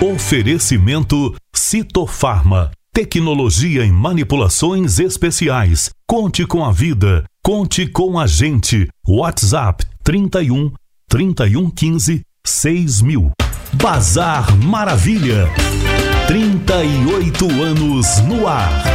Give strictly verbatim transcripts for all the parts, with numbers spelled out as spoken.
Oferecimento Citofarma. Tecnologia em manipulações especiais. Conte com a vida. Conte com a gente. WhatsApp trinta e um, trinta e um quinze, seis mil. Bazar Maravilha. trinta e oito anos no ar.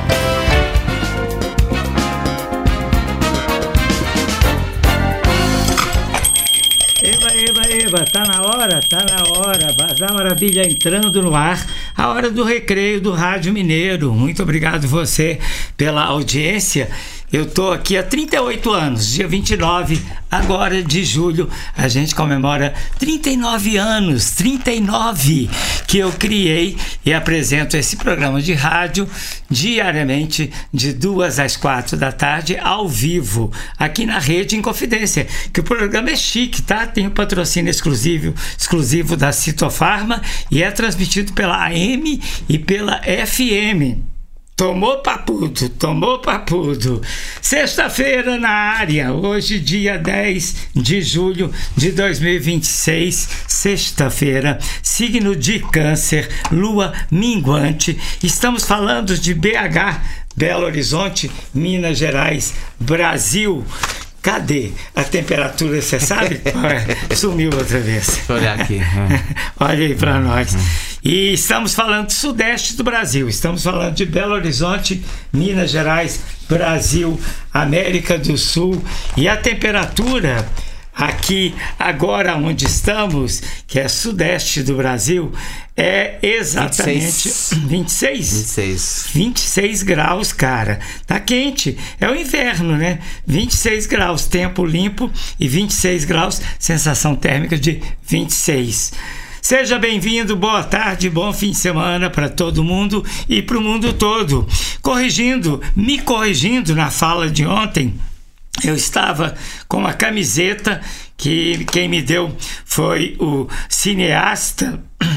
Eba, eba, eba, tá na hora, tá na hora. Bazar Maravilha entrando no ar. A hora do recreio do Rádio Mineiro. Muito obrigado você pela audiência. Eu tô aqui há trinta e oito anos, dia vinte e nove agora de julho, a gente comemora trinta e nove anos, trinta e nove que eu criei e apresento esse programa de rádio diariamente de duas às quatro da tarde, ao vivo, aqui na Rede Inconfidência, que o programa é chique, tá? Tem o patrocínio exclusivo, exclusivo da Citofarma e é transmitido pela A M e pela F M. Tomou papudo, tomou papudo. Sexta-feira na área, hoje dia dez de julho de dois mil e vinte e seis, sexta-feira, signo de Câncer, lua minguante. Estamos falando de B H, Belo Horizonte, Minas Gerais, Brasil. Cadê a temperatura, você sabe? Sumiu outra vez. Deixa eu olhar aqui. Olha aí para nós. E estamos falando do sudeste do Brasil. Estamos falando de Belo Horizonte, Minas Gerais, Brasil, América do Sul. E a temperatura aqui, agora onde estamos, que é sudeste do Brasil, é exatamente vinte e seis? vinte e seis. vinte e seis graus, cara. Tá quente. É o inverno, né? vinte e seis graus, tempo limpo, e vinte e seis graus, sensação térmica de vinte e seis. Seja bem-vindo, boa tarde, bom fim de semana para todo mundo e para o mundo todo. Corrigindo, me corrigindo na fala de ontem, eu estava com uma camiseta que quem me deu foi o cineasta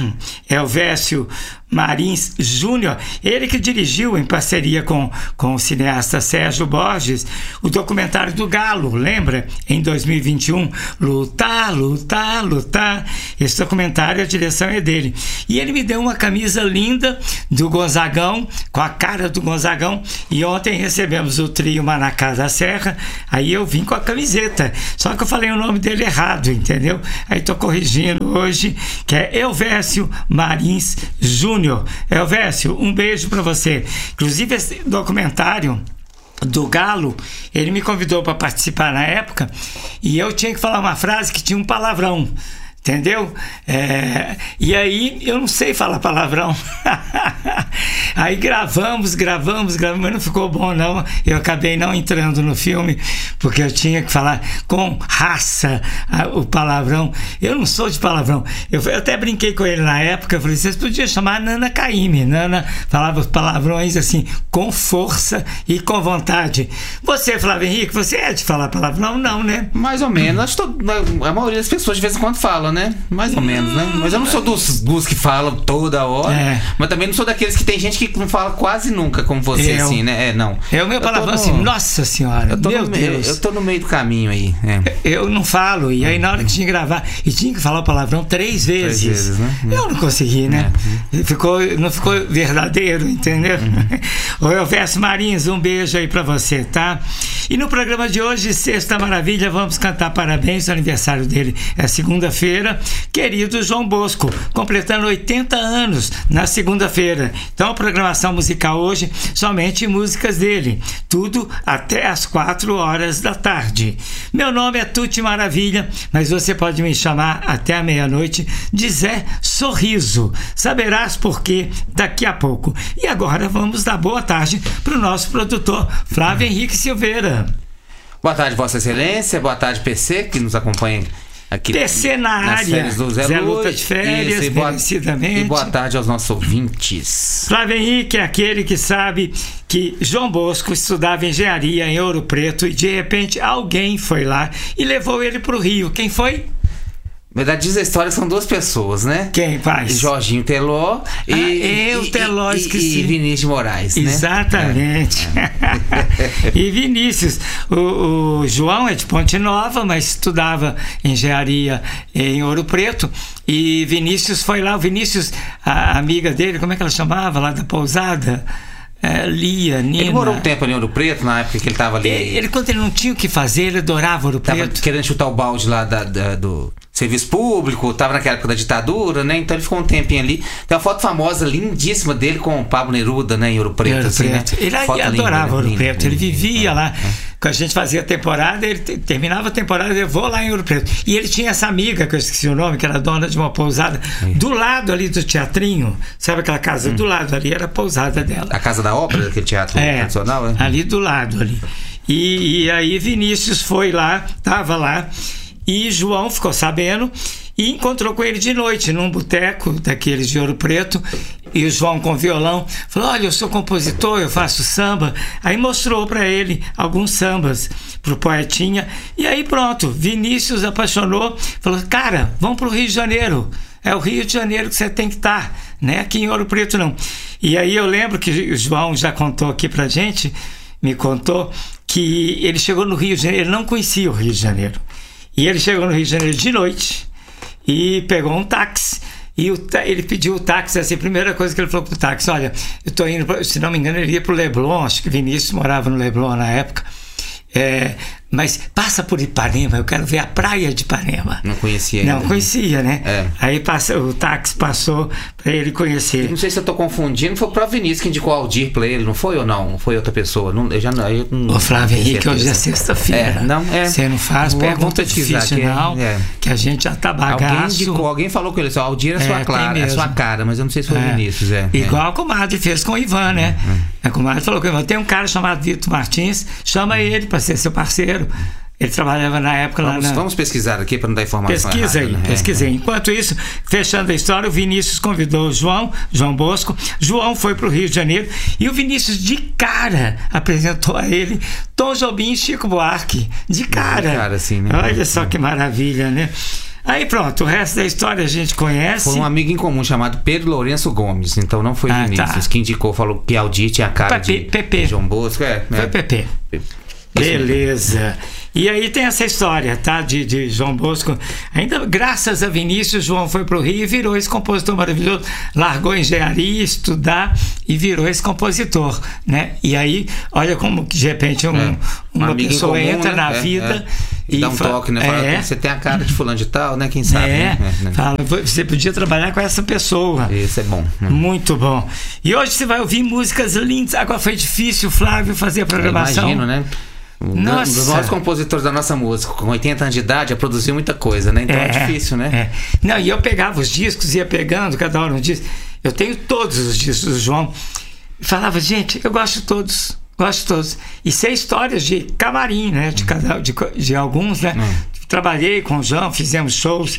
Elvésio Marins Júnior, ele que dirigiu em parceria com, com o cineasta Sérgio Borges o documentário do Galo, lembra? Em dois mil e vinte e um, lutar, lutar, lutar. Esse documentário, a direção é dele. E ele me deu uma camisa linda do Gonzagão, com a cara do Gonzagão, e ontem recebemos o trio Manacá da Serra, aí eu vim com a camiseta, só que eu falei o nome dele errado, entendeu? Aí tô corrigindo hoje, que é Elvésio Marins Júnior. Elvésio, um beijo para você. Inclusive, esse documentário do Galo, ele me convidou para participar na época e eu tinha que falar uma frase que tinha um palavrão, entendeu? É, e aí eu não sei falar palavrão. Aí gravamos, gravamos, gravamos, mas não ficou bom não. Eu acabei não entrando no filme porque eu tinha que falar com raça a, o palavrão. Eu não sou de palavrão. Eu, eu até brinquei com ele na época, eu falei, vocês podiam chamar Nana Caymmi. Nana falava os palavrões assim, com força e com vontade. Você, Flávio Henrique, você é de falar palavrão? Não, né? Mais ou menos. Acho que a maioria das pessoas de vez em quando falam, né? Mais ou menos, né? Mas eu não sou dos, dos que falam toda hora, é. Mas também não sou daqueles que tem gente que não fala quase nunca como você, eu, assim, né? É, não. É o meu palavrão no... assim, nossa senhora, eu tô meu no Deus. Meio, eu tô no meio do caminho aí. É. Eu não falo, e aí na hora que tinha que gravar, e tinha que falar o palavrão três vezes. Três vezes, né? Eu não consegui, né? É. Ficou, não ficou verdadeiro, entendeu? Uhum. Ô Elvésio Marins, um beijo aí pra você, tá? E no programa de hoje, Sexta Maravilha, vamos cantar parabéns, o aniversário dele é segunda-feira. Querido João Bosco, completando oitenta anos na segunda-feira. Então a programação musical hoje, somente músicas dele. Tudo até às quatro horas da tarde. Meu nome é Tuti Maravilha, mas você pode me chamar até a meia-noite de Zé Sorriso. Saberás por quê daqui a pouco. E agora vamos dar boa tarde para o nosso produtor Flávio Henrique Silveira. Boa tarde, Vossa Excelência. Boa tarde, P C, que nos acompanha aqui P C na área, do Zé, Zé Luta de férias, isso, e, boa, merecidamente. E boa tarde aos nossos ouvintes. Flávio Henrique é aquele que sabe que João Bosco estudava engenharia em Ouro Preto e de repente alguém foi lá e levou ele para o Rio. Quem foi? Na verdade, diz a história, são duas pessoas, né? Quem faz? Jorginho Teló e, ah, eu, e, Teló, e, esqueci. e Vinícius de Moraes, né? Exatamente. É. E Vinícius, o, o João é de Ponte Nova, mas estudava engenharia em Ouro Preto. E Vinícius foi lá, o Vinícius, a amiga dele, como é que ela chamava, lá da pousada? É, Lia, Nina. Ele morou um tempo ali em Ouro Preto, na época que ele estava ali. Ele, ele, quando ele não tinha o que fazer, ele adorava Ouro Preto. Tava querendo chutar o balde lá da, da, do serviço público, tava naquela época da ditadura, né? Então ele ficou um tempinho ali. Tem uma foto famosa, lindíssima dele com o Pablo Neruda, né? Em Ouro Preto, Ouro assim, Preto. Né? Ele foto adorava linda, Ouro linda, Preto, linda, ele vivia linda, lá. É. Quando a gente fazia a temporada, ele terminava a temporada, eu vou lá em Ouro Preto. E ele tinha essa amiga, que eu esqueci o nome, que era dona de uma pousada, é. do lado ali do teatrinho, sabe aquela casa? Hum. Do lado ali era a pousada dela. A Casa da Ópera, daquele teatro é, tradicional? É? Ali do lado ali. E, e aí Vinícius foi lá, tava lá, e João ficou sabendo e encontrou com ele de noite num boteco daqueles de Ouro Preto. E o João com violão falou: olha, eu sou compositor, eu faço samba. Aí mostrou para ele alguns sambas pro Poetinha. E aí pronto, Vinícius apaixonou, falou: cara, vamos pro Rio de Janeiro. É o Rio de Janeiro que você tem que estar, né? Aqui em Ouro Preto não. E aí eu lembro que o João já contou aqui pra gente, me contou que ele chegou no Rio de Janeiro, ele não conhecia o Rio de Janeiro. E ele chegou no Rio de Janeiro de noite e pegou um táxi. E o, ele pediu o táxi, assim, a primeira coisa que ele falou pro táxi: olha, eu tô indo, pra, se não me engano, ele ia pro Leblon, acho que Vinícius morava no Leblon na época. É, mas passa por Ipanema, eu quero ver a praia de Ipanema. Não conhecia ainda. Não conhecia, né? É. Aí passa, o táxi passou para ele conhecer. Eu não sei se eu tô confundindo, foi o próprio Vinícius que indicou o Aldir para ele, não foi ou não? Foi outra pessoa? Não, eu já não. Eu não Ô Flávio Henrique, hoje é sexta-feira. É, não, é. Você não faz Vou, pergunta difícil, não, é. Que a gente já tá bagaço. Alguém indicou, alguém falou com ele, o Aldir é sua, é, clara, é sua cara, mas eu não sei se foi o é. Vinícius. É, Igual é. a comadre fez com o Ivan, né? Uhum. A comadre falou com o Ivan: tem um cara chamado Vitor Martins, chama ele para ser seu parceiro. Ele trabalhava na época vamos, lá na... Vamos pesquisar aqui para não dar informação Pesquisa errada, aí, né? pesquisei. É. Enquanto isso, fechando a história, o Vinícius convidou o João, João Bosco. João foi para o Rio de Janeiro e o Vinícius de cara apresentou a ele Tom Jobim e Chico Buarque. De cara. De cara, assim, né? Olha só que maravilha, né? Aí pronto, o resto da história a gente conhece. Foi um amigo em comum chamado Pedro Lourenço Gomes, então não foi ah, Vinícius tá. que indicou, falou que Aldir tinha a cara P P, de, P P. de João Bosco. É, foi é. P P. Beleza. E aí tem essa história, tá? De, de João Bosco. Ainda graças a Vinícius, João foi pro Rio e virou esse compositor maravilhoso. Largou engenharia, estudar e virou esse compositor, né? E aí, olha como de repente um, é. uma um pessoa comum, entra né? na é, vida é. e, e dá um toque, né? Fala, é. você tem a cara de fulano de tal, né? Quem sabe? É. Né? Fala, você podia trabalhar com essa pessoa. Isso é bom. Muito bom. E hoje você vai ouvir músicas lindas. Agora foi difícil, Flávio, fazer a programação. Eu imagino, né? Nossa. Um dos maiores compositores da nossa música, com oitenta anos de idade, já produziu muita coisa, né? Então é, é difícil, né? É. Não, e eu pegava os discos, ia pegando cada hora um disco. Eu tenho todos os discos do João. E falava: gente, eu gosto de todos, gosto de todos. E sei histórias de camarim, né? De, cada, de, de alguns, né? Hum. Trabalhei com o João, fizemos shows.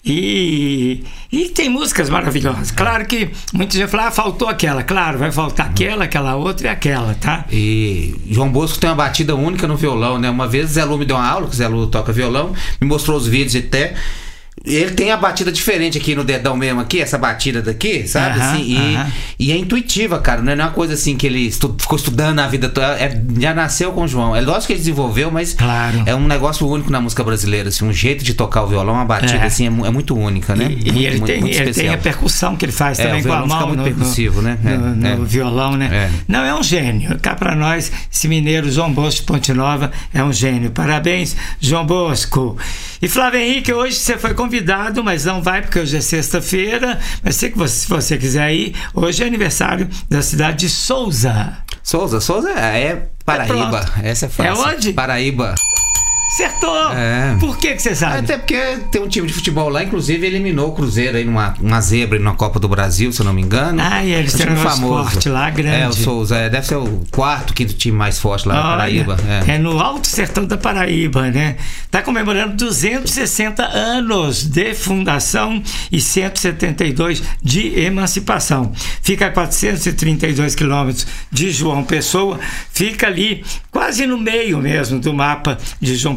E, e tem músicas maravilhosas. Claro que muita gente fala: ah, faltou aquela. Claro, vai faltar aquela, aquela outra e aquela, tá? E João Bosco tem uma batida única no violão, né? Uma vez o Zé Lu me deu uma aula, que o Zé Lu toca violão, me mostrou os vídeos até. Ele tem a batida diferente aqui no dedão mesmo, aqui, essa batida daqui, sabe? Uh-huh, assim, e, uh-huh. e é intuitiva, cara. Não é uma coisa assim que ele estu, ficou estudando a vida toda. É, já nasceu com o João. É lógico que ele desenvolveu, mas claro. é um negócio único na música brasileira. Assim, um jeito de tocar o violão, uma batida é. assim, é, é muito única, né? E, muito, e ele, muito, tem, muito ele tem a percussão que ele faz é, também com a mão. Muito no, percussivo, no, né? No, é, no é. violão, né? É. Não, é um gênio. Cá pra nós, esse mineiro João Bosco de Ponte Nova é um gênio. Parabéns, João Bosco. E Flávio Henrique, hoje você foi convidado, mas não vai porque hoje é sexta-feira. Mas se você, se você quiser ir, hoje é aniversário da cidade de Souza. Souza, Souza é Paraíba. É Essa é fácil. É onde? Paraíba. Acertou! É. Por que que você sabe? Até porque tem um time de futebol lá, inclusive eliminou o Cruzeiro aí numa uma zebra numa Copa do Brasil, se eu não me engano. Ah, e eles é um têm um famoso esporte lá grande. É, o Souza, é, deve ser o quarto, quinto time mais forte lá na Paraíba. É. é no Alto Sertão da Paraíba, né? Tá comemorando duzentos e sessenta anos de fundação e cento e setenta e dois de emancipação. Fica a quatrocentos e trinta e dois quilômetros de João Pessoa, fica ali quase no meio mesmo do mapa de João Pessoa.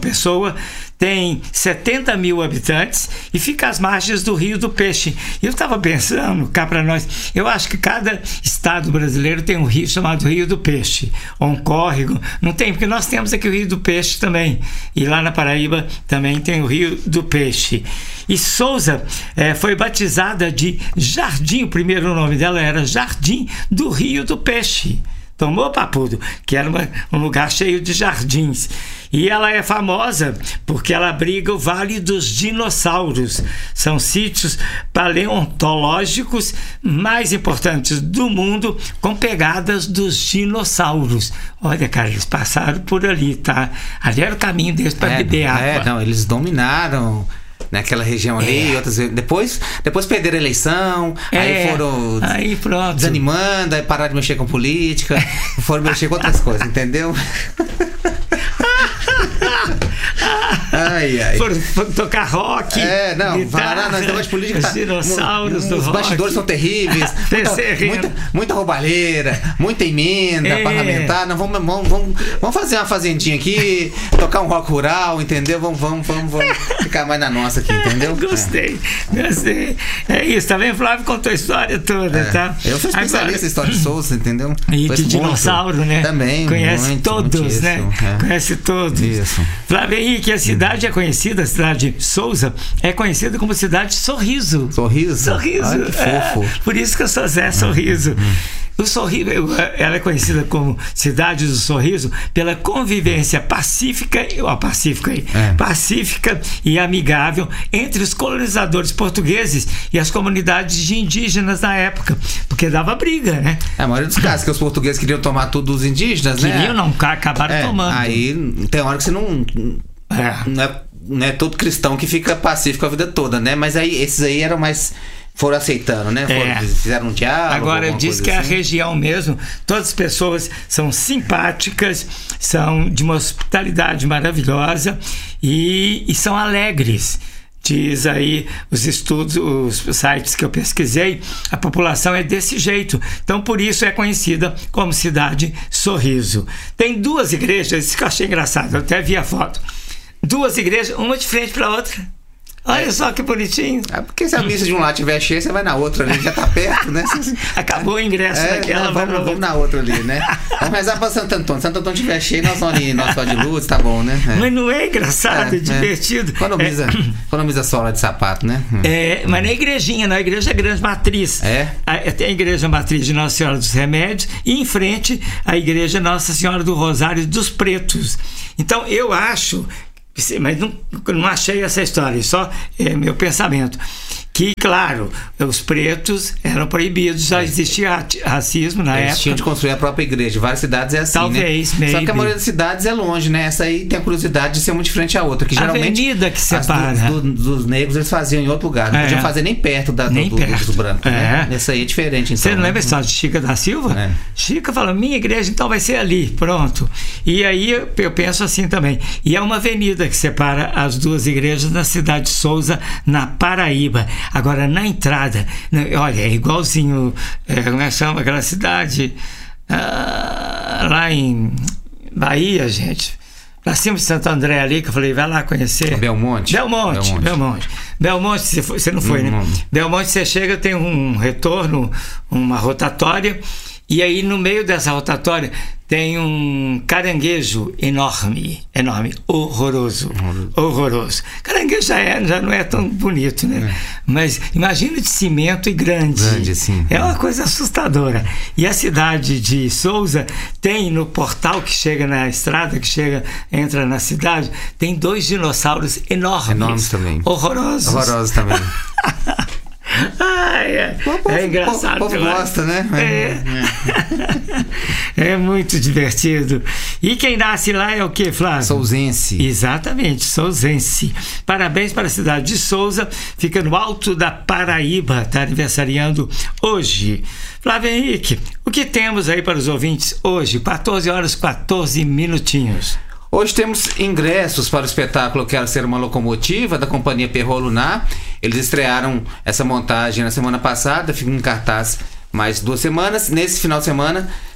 Pessoa tem setenta mil habitantes e fica às margens do Rio do Peixe. E eu estava pensando, cá para nós, eu acho que cada estado brasileiro tem um rio chamado Rio do Peixe, ou um córrego. Não tem, porque nós temos aqui o Rio do Peixe também. E lá na Paraíba também tem o Rio do Peixe. E Souza é, foi batizada de Jardim, o primeiro nome dela era Jardim do Rio do Peixe. Tomou, papudo? Que era uma, um lugar cheio de jardins. E ela é famosa porque ela abriga o Vale dos Dinossauros. São sítios paleontológicos mais importantes do mundo com pegadas dos dinossauros. Olha, cara, eles passaram por ali, tá? Ali era o caminho deles para é, beber água. É, não, eles dominaram naquela região ali, é. outras vezes. Depois, depois perderam a eleição, é. aí foram aí, pronto. desanimando, aí pararam de mexer com política, foram mexer com outras coisas, entendeu? Ai, ai. Foram, foram tocar rock. É, não, guitarra, nós negócio de política. Os dinossauros tá, do os rock. Os bastidores são terríveis. muita, muita, muita roubalheira, muita emenda é. parlamentar. Não, vamos, vamos, vamos, vamos fazer uma fazendinha aqui, tocar um rock rural, entendeu? Vamos, vamos, vamos, vamos ficar mais na nossa aqui, entendeu? Gostei, é. gostei. É isso, tá vendo? Flávio contou a história toda, é. tá? Eu sou especialista em história de Souza, entendeu? E de dinossauro, né? Também. Conhece muito, todos, muito né? isso, é. Conhece todos. Isso. Flávio Henrique, a cidade é conhecida, a cidade de Souza, é conhecida como cidade Sorriso. Sorriso? Sorriso. Ai, que fofo. É, por isso que eu sou Zé Sorriso. Hum, hum. O Sorriso, ela é conhecida como Cidade do Sorriso pela convivência pacífica, ó, pacífica, aí, é. pacífica e amigável entre os colonizadores portugueses e as comunidades de indígenas na época, porque dava briga, né? É, a maioria dos casos que os portugueses queriam tomar tudo dos indígenas, queriam, né? Queriam, não, acabaram é, tomando. Aí tem hora que você não... É. Não é, não é todo cristão que fica pacífico a vida toda, né? Mas aí esses aí eram mais... Foram aceitando, né? Foram, é. Fizeram um diálogo. Agora, diz que assim. A região mesmo, todas as pessoas são simpáticas, são de uma hospitalidade maravilhosa e, e são alegres. Diz aí os estudos, os sites que eu pesquisei, a população é desse jeito. Então, por isso é conhecida como Cidade Sorriso. Tem duas igrejas, isso que eu achei engraçado, eu até vi a foto. Duas igrejas, uma de frente para a outra. Olha é. só que bonitinho. É porque se a missa de um lado estiver cheia, você vai na outra ali, já tá perto, né? Acabou o ingresso é, naquela. Não, vamos, vamos na outra ali, né? Vamos rezar para Santo Antônio. Santo Antônio estiver cheio, nós vamos ali, nosso de luz, tá bom, né? É. Mas não é engraçado, é, é divertido. É. Economiza, é. economiza sola de sapato, né? É, mas na igrejinha, na igreja grande matriz. É? Tem a igreja matriz de Nossa Senhora dos Remédios e em frente a igreja Nossa Senhora do Rosário dos Pretos. Então eu acho... Mas não, não achei essa história, só é meu pensamento. Que, claro, os pretos eram proibidos, já existia racismo na Eles época. tinham de construir a própria igreja. Várias cidades é assim, Talvez, né? maybe. Só que a maioria das cidades é longe, né? Essa aí tem a curiosidade de ser uma de frente à outra. Que a geralmente avenida que separa. Do, do, dos negros eles faziam em outro lugar. Não é. podiam fazer nem perto da, nem do, perto. do, do branco. É. Né? Essa aí é diferente, então. Você não lembra a história de Chica da Silva? É. Chica falou, minha igreja então vai ser ali, pronto. E aí eu penso assim também. E é uma avenida que separa as duas igrejas na cidade de Souza, na Paraíba. Agora, na entrada, olha, é igualzinho, é, como é que chama aquela cidade? Ah, lá em Bahia, gente. Lá cima de Santo André ali, que eu falei, vai lá conhecer. Belmonte. Belmonte, Belmonte. Belmonte. Belmonte, você, foi, você não foi, não, né? Não. Belmonte, você chega, tem um retorno, uma rotatória, e aí no meio dessa rotatória tem um caranguejo enorme, enorme, horroroso, horroroso. horroroso. Caranguejo já, é, já não é tão bonito, né? É. Mas imagina de cimento e grande. Grande, sim. É uma coisa assustadora. E a cidade de Souza tem no portal que chega na estrada, que chega, entra na cidade, tem dois dinossauros enormes. Enormes também. Horrorosos. Horrorosos também. Ai, é, povo, é engraçado. O povo gosta, né? É. É. é muito divertido. E quem nasce lá é o que, Flávio? Souzense. Exatamente, souzense. Parabéns para a cidade de Souza, fica no alto da Paraíba, está aniversariando hoje. Flávio Henrique, o que temos aí para os ouvintes hoje? quatorze horas e quatorze minutinhos. Hoje temos ingressos para o espetáculo Quero Ser Uma Locomotiva, da companhia Perrot Lunar. Eles estrearam essa montagem na semana passada, fica em cartaz mais duas semanas. Nesse final de semana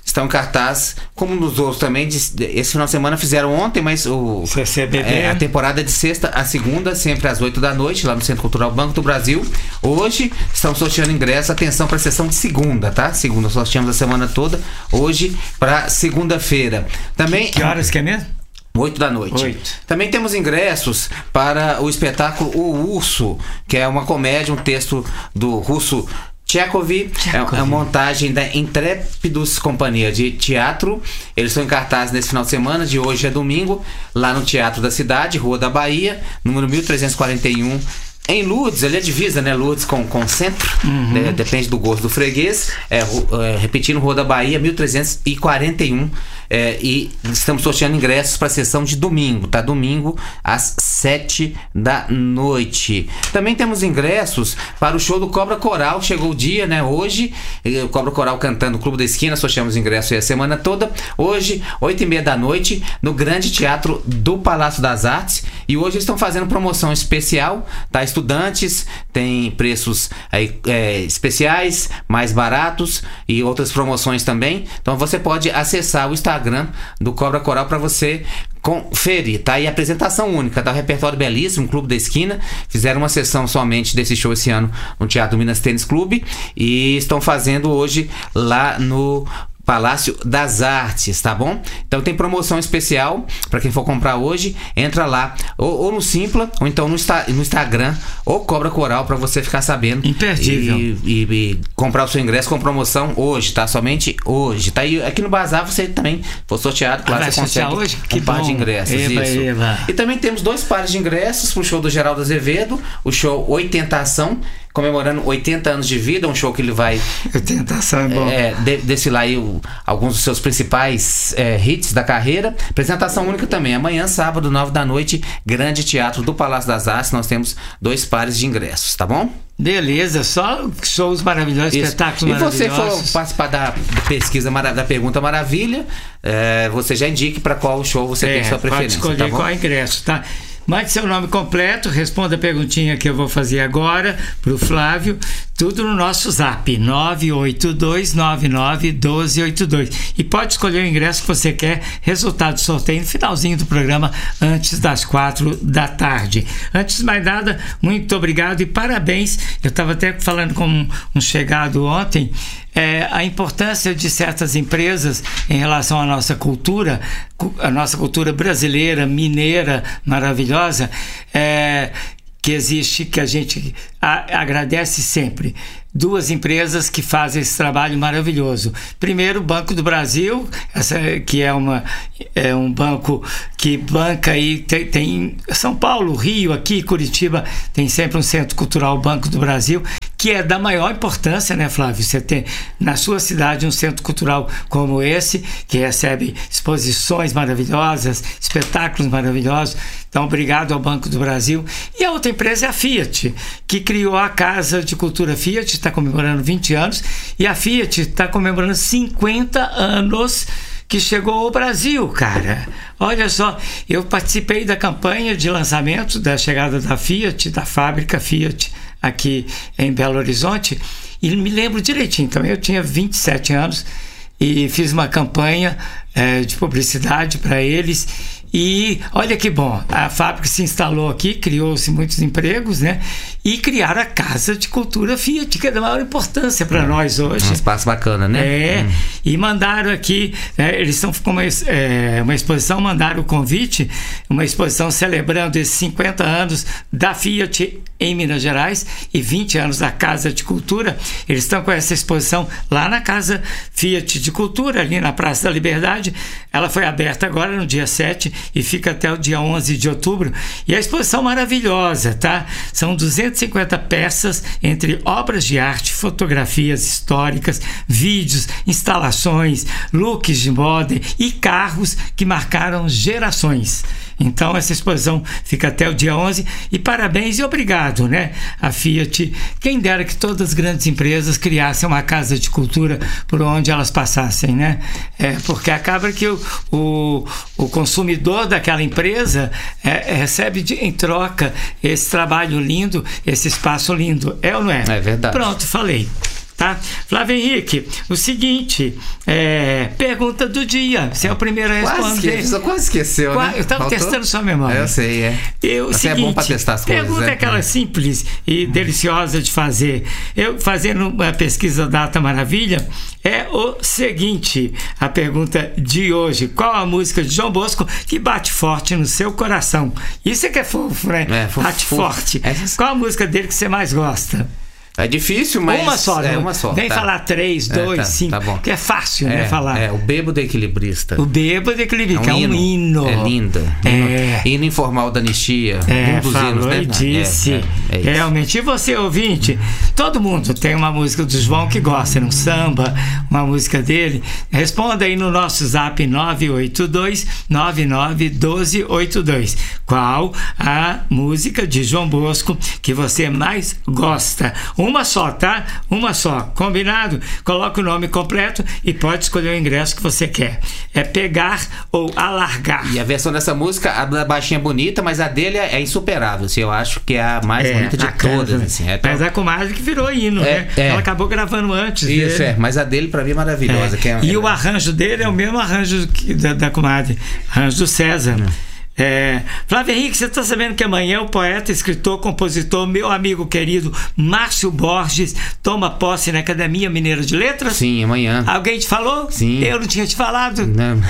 estão em cartaz, como nos outros também. Esse final de semana fizeram ontem, mas o, C C B B, é, a temporada é de sexta a segunda, sempre às oito da noite, lá no Centro Cultural Banco do Brasil. Hoje estamos sorteando ingressos, atenção para a sessão de segunda, tá? Segunda, sorteamos a semana toda, hoje para segunda-feira. Também, que, que horas que é mesmo? oito da noite. oito. Também temos ingressos para o espetáculo O Urso, que é uma comédia, um texto do russo Chekhov, é a montagem da Intrépidos Companhia de Teatro. Eles estão em cartaz nesse final de semana, de hoje a domingo, lá no Teatro da Cidade, Rua da Bahia, número mil trezentos e quarenta e um, em Lourdes. Ali é divisa, né? Lourdes com, com centro, uhum. de, depende do gosto do freguês. É, é, repetindo, Rua da Bahia, mil trezentos e quarenta e um. É, e estamos sorteando ingressos para a sessão de domingo, tá? Domingo às sete da noite. Também temos ingressos para o show do Cobra Coral. Chegou o dia, né? Hoje, o Cobra Coral cantando o Clube da Esquina. Sorteamos ingressos aí a semana toda. Hoje, oito e meia da noite, no Grande Teatro do Palácio das Artes. E hoje eles estão fazendo promoção especial, tá? Estudantes, tem preços aí, é, especiais, mais baratos e outras promoções também. Então você pode acessar o Instagram do Cobra Coral para você conferir, tá? E apresentação única, tá? Repertório belíssimo, Clube da Esquina. Fizeram uma sessão somente desse show esse ano no Teatro Minas Tênis Clube e estão fazendo hoje lá no Palácio das Artes, tá bom? Então tem promoção especial para quem for comprar hoje, entra lá ou, ou no Simpla ou então no, no Instagram ou Cobra Coral para você ficar sabendo. Imperdível. E, e, e comprar o seu ingresso com promoção hoje, tá? Somente hoje, tá? E aqui no Bazar você também for sorteado, claro, ah, você consegue hoje? um Que par bom. de ingressos. Eba, isso. eba. E também temos dois pares de ingressos pro show do Geraldo Azevedo, o show Oitentação, comemorando oitenta anos de vida, um show que ele vai Tentação é bom. É, de, desfilar aí o, alguns dos seus principais é, hits da carreira. Apresentação única também, amanhã, sábado, nove da noite, Grande Teatro do Palácio das Artes. Nós temos dois pares de ingressos, tá bom? Beleza, só shows maravilhosos, Isso. espetáculos e maravilhosos. E você for participar da pesquisa, da Pergunta Maravilha, é, você já indique para qual show você é, tem sua preferência. Pode escolher tá qual ingresso, tá? Mande seu nome completo, responda a perguntinha que eu vou fazer agora para o Flávio, tudo no nosso zap nove oito dois nove nove um dois oito dois, e pode escolher o ingresso que você quer. Resultado do sorteio no finalzinho do programa, antes das quatro da tarde. Antes de mais nada, muito obrigado e parabéns. Eu estava até falando com um, um chegado ontem, é, a importância de certas empresas em relação à nossa cultura, a nossa cultura brasileira, mineira, maravilhosa, é, que existe, que a gente a, agradece sempre. Duas empresas que fazem esse trabalho maravilhoso. Primeiro, o Banco do Brasil, essa, que é, uma, é um banco que banca aí, tem, tem São Paulo, Rio, aqui, Curitiba, tem sempre um Centro Cultural Banco do Brasil, que é da maior importância, né, Flávio? Você tem na sua cidade um centro cultural como esse, que recebe exposições maravilhosas, espetáculos maravilhosos. Então, obrigado ao Banco do Brasil. E a outra empresa é a Fiat, que criou a Casa de Cultura Fiat, está comemorando vinte anos, e a Fiat está comemorando cinquenta anos que chegou ao Brasil, cara. Olha só, eu participei da campanha de lançamento da chegada da Fiat, da fábrica Fiat, aqui em Belo Horizonte, e me lembro direitinho também, eu tinha vinte e sete anos e fiz uma campanha é, de publicidade para eles. E olha que bom, a fábrica se instalou aqui, criou-se muitos empregos, né? E criaram a Casa de Cultura Fiat, que é da maior importância para é, nós hoje. Um espaço bacana, né? É, hum. E mandaram aqui, é, eles estão com uma, é, uma exposição, mandaram o convite, uma exposição celebrando esses cinquenta anos da Fiat em Minas Gerais e vinte anos da Casa de Cultura. Eles estão com essa exposição lá na Casa Fiat de Cultura, ali na Praça da Liberdade. Ela foi aberta agora no dia sete e fica até o dia onze de outubro. E a exposição maravilhosa, tá? São duzentas e cinquenta peças entre obras de arte, fotografias históricas, vídeos, instalações, looks de moda e carros que marcaram gerações. Então essa exposição fica até o dia onze e parabéns e obrigado, né? A Fiat, quem dera que todas as grandes empresas criassem uma casa de cultura por onde elas passassem, né? É, porque acaba que o, o, o consumidor daquela empresa é, recebe de, em troca esse trabalho lindo, esse espaço lindo, é ou não é? É verdade. Pronto, falei. tá? Flávio Henrique, o seguinte, é, pergunta do dia. Você é o primeiro a responder. Quase, quase esqueceu, Qua, né? Eu estava testando sua memória. Eu sei, é. Eu, o seguinte, é bom para testar as coisas. Pergunta é. aquela simples e deliciosa de fazer. Eu, fazendo uma pesquisa Data Maravilha, é o seguinte, a pergunta de hoje. Qual a música de João Bosco que bate forte no seu coração? Isso é que é fofo, né? É, fofo, bate fofo. forte. É. Qual a música dele que você mais gosta? É difícil, mas... Uma só, é não. uma só. Vem tá. falar três, dois, é, tá, cinco, tá bom. que é fácil, é, né, falar. É, o Bêbado Equilibrista. O Bêbado Equilibrista, é um, é um hino. hino. É linda. É. Hino informal da anistia. É, um dos falou hinos, né? e disse. É, é, é realmente. E você, ouvinte? Todo mundo tem uma música do João que gosta, um samba, uma música dele. Responda aí no nosso zap nove oito dois, nove nove um dois oito dois. Qual a música de João Bosco que você mais gosta? Uma só, tá? Uma só. Combinado? Coloca o nome completo e pode escolher o ingresso que você quer. É pegar ou alargar. E a versão dessa música, a da baixinha é bonita, mas a dele é insuperável. Assim, eu acho que é a mais é, bonita de bacana, todas. Assim, é mas a comadre que virou hino, é, né? É. Ela acabou gravando antes. Isso, dele. é. Mas a dele, pra mim, é maravilhosa. É. Que é, e é... o arranjo dele é o mesmo arranjo que, da, da comadre. Arranjo do César. Hum. É, Flávio Henrique, você está sabendo que amanhã o poeta, escritor, compositor, meu amigo querido Márcio Borges toma posse na Academia Mineira de Letras? Sim, amanhã. Alguém te falou? Sim. Eu não tinha te falado? Não.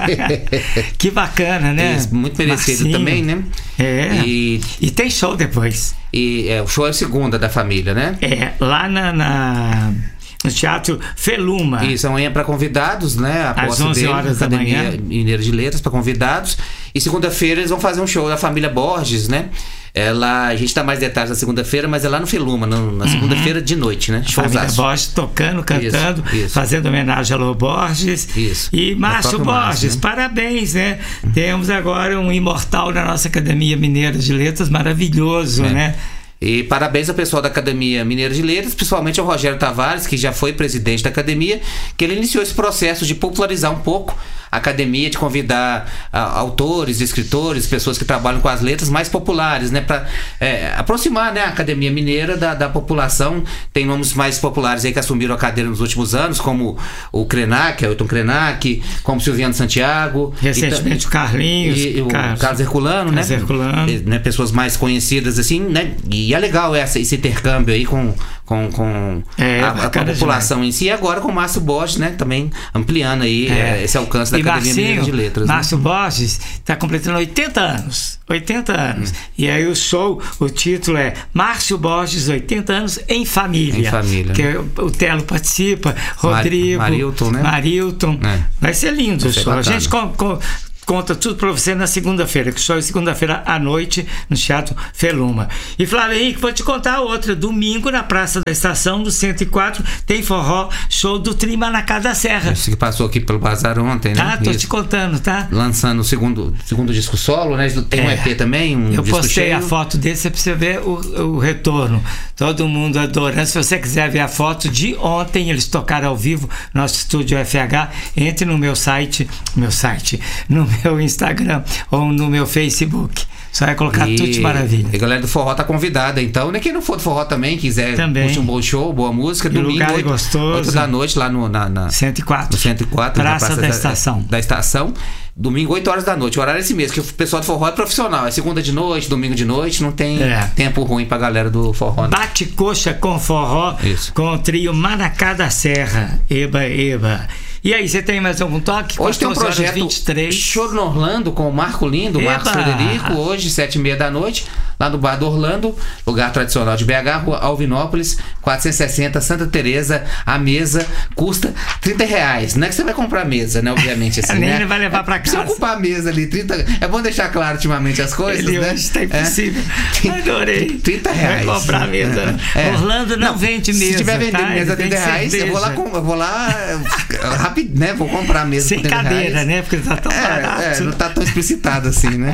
Que bacana, né? Isso, muito merecido Marcinho. também, né? É. E, e tem show depois. E é, o show é a segunda da família, né? É, lá na... na... no Teatro Feluma. Isso, amanhã para convidados, né? A às onze horas da manhã. Mineira de Letras para convidados. E segunda-feira eles vão fazer um show da família Borges, né? É lá, a gente dá mais detalhes na segunda-feira, mas é lá no Feluma, no, na segunda-feira de noite, né? Família Borges tocando, cantando, isso, isso. fazendo homenagem a Lô Borges. Isso. E Márcio Borges, Márcio, né? Parabéns, né? Hum. Temos agora um imortal na nossa Academia Mineira de Letras, maravilhoso, é. né? E parabéns ao pessoal da Academia Mineira de Letras, principalmente ao Rogério Tavares, que já foi presidente da Academia, que ele iniciou esse processo de popularizar um pouco a Academia, de convidar a, autores, escritores, pessoas que trabalham com as letras mais populares, né, para é, aproximar, né, a Academia Mineira da, da população. Tem nomes mais populares aí que assumiram a cadeira nos últimos anos, como o Krenak, Ailton Krenak, como Silviano Santiago. Recentemente e, o Carlinhos. E, e o Carlos, Carlos Herculano, Carlos né? Herculano. E, né? Pessoas mais conhecidas, assim, né? E é legal essa, esse intercâmbio aí com, com, com é, a, a população demais. Em si. E agora com o Márcio Borges, né? Também ampliando aí é. esse alcance da e Academia Mineira de Letras. Márcio né? Borges está completando oitenta anos. oitenta anos. Hum. E aí o show, o título é Márcio Borges, oitenta anos em família. Em família. Que né? o Telo participa, Rodrigo, Mar, Marilton, né? Marilton. É. Vai ser lindo Vai o show. A gente com, com, conta tudo para você na segunda-feira, que o show é segunda-feira à noite no Teatro Feluma. E Flávio Henrique, vou te contar outra. Domingo, na Praça da Estação, do cento e quatro, tem forró, show do Trimanacá da Serra. Esse que passou aqui pelo Bazar ontem, né? Tá, tô Isso. te contando, tá? Lançando o segundo, segundo disco solo, né? Tem é. um E P também, um Eu disco postei cheio. a foto desse pra você ver o, o retorno. Todo mundo adorando. Se você quiser ver a foto de ontem, eles tocaram ao vivo, nosso estúdio F H, entre no meu site, meu site, no meu Instagram ou no meu Facebook. Só vai colocar e, tudo de maravilha. E a galera do forró tá convidada, então, né? Quem não for do forró também, quiser curtir um bom show, boa música, e domingo, lugar oito, gostoso. oito da noite, lá no na, na, cento e quatro. No cento e quatro, Praça, na Praça da, da Estação. Da Estação. Domingo, oito horas da noite. O horário é esse mesmo, que o pessoal do forró é profissional. É segunda de noite, domingo de noite, não tem é. tempo ruim pra galera do forró. Né? Bate coxa com forró, Isso. com o trio Manacá da Serra. Eba, eba. E aí, você tem mais algum toque? Hoje tem um projeto vinte e três. Show no Orlando com o Marco Lindo, o Marcos Frederico, hoje, sete e meia da noite, lá no Bar do Orlando, lugar tradicional de B H, Rua Alvinópolis, quatrocentos e sessenta, Santa Teresa. A mesa custa trinta reais. Não é que você vai comprar a mesa, né? Obviamente, assim, nem né? ele vai levar pra casa. Se ocupar a mesa ali, trinta. É bom deixar claro ultimamente as coisas, ele né? Hoje tá impossível. É. Adorei. trinta reais. Vai comprar a mesa. É. Orlando não, não vende mesa. Se tiver vendendo tá? mesa a trinta reais, eu vou lá, eu vou lá rápido, né? Vou comprar a mesa. Sem cadeira, né? Porque tá tão é, barato. É, não tá tão explicitado assim, né?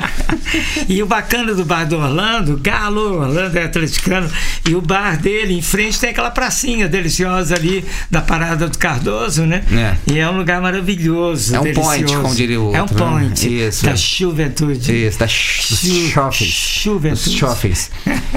E o bacana do bar do Orlando, Galo, Orlando é atleticano, e o bar dele, em frente, tem aquela pracinha deliciosa ali da Parada do Cardoso, né? É. E é um lugar maravilhoso. É um delicioso. point, como diria o outro. É um point. Né? Isso. Da juventude. Isso, da shoppings. Juventude. Shoppings.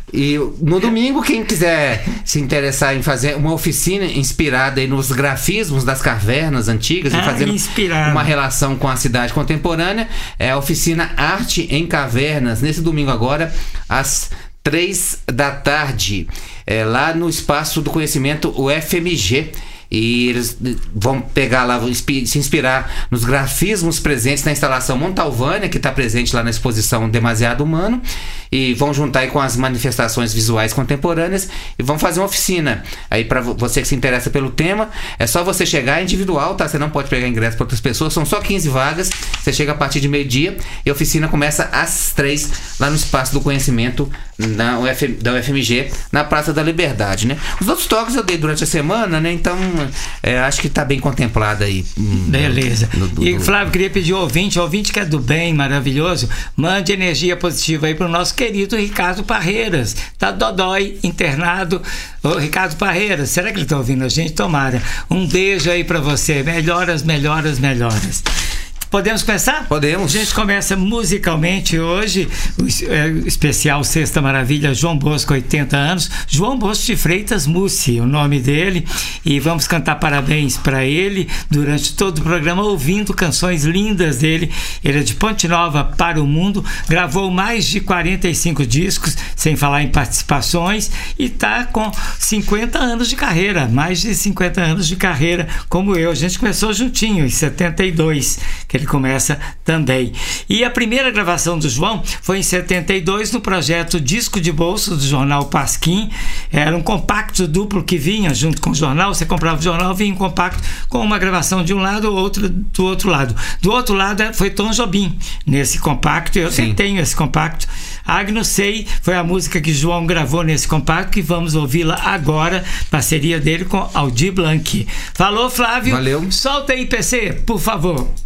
E no domingo, quem quiser se interessar em fazer uma oficina inspirada aí nos grafismos das cavernas antigas ah, e fazendo inspirado. uma relação com a cidade contemporânea, é a oficina Arte em Cavernas, nesse domingo agora, às três da tarde, é, lá no Espaço do Conhecimento, o F M G. E eles vão pegar lá, se inspirar nos grafismos presentes na instalação Montalvânia, que está presente lá na exposição Demasiado Humano, e vão juntar aí com as manifestações visuais contemporâneas e vão fazer uma oficina. Aí, para você que se interessa pelo tema, é só você chegar, é individual, tá? Você não pode pegar ingresso para outras pessoas, são só quinze vagas. Você chega a partir de meio-dia e a oficina começa às três lá no Espaço do Conhecimento na U F, da U F M G, na Praça da Liberdade, né? Os outros toques eu dei durante a semana, né? Então é, acho que tá bem contemplado aí. Beleza. Do, do, e Flávio, queria pedir ao ouvinte, ouvinte que é do bem, maravilhoso, mande energia positiva aí pro nosso querido Ricardo Parreiras, tá dodói, internado. Ô, Ricardo Parreiras, será que ele tá ouvindo a gente? Tomara. Um beijo aí pra você, melhoras, melhoras, melhoras. Podemos começar? Podemos. A gente começa musicalmente hoje, o é, especial Sexta Maravilha, João Bosco, oitenta anos. João Bosco de Freitas Mussi, o nome dele. E vamos cantar parabéns para ele durante todo o programa, ouvindo canções lindas dele. Ele é de Ponte Nova para o mundo, gravou mais de quarenta e cinco discos, sem falar em participações, e está com cinquenta anos de carreira, mais de cinquenta anos de carreira, como eu. A gente começou juntinho, em setenta e dois, que ele começa também. E a primeira gravação do João foi em setenta e dois no projeto Disco de Bolso do jornal Pasquim. Era um compacto duplo que vinha junto com o jornal. Você comprava o jornal, vinha um compacto com uma gravação de um lado, outra do outro lado. Do outro lado foi Tom Jobim nesse compacto. Eu Sim. tenho esse compacto. Agnus Sei foi a música que João gravou nesse compacto, que vamos ouvi-la agora, parceria dele com Aldir Blanc. Falou, Flávio. Valeu. Solta aí, P C, por favor.